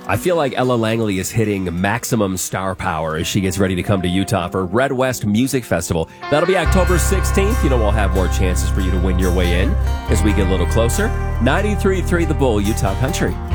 I feel like Ella Langley is hitting maximum star power as she gets ready to come to Utah for Red West Music Festival. That'll be October 16th. You know, we'll have more chances for you to win your way in as we get a little closer. 93.3 The Bull, Utah Country.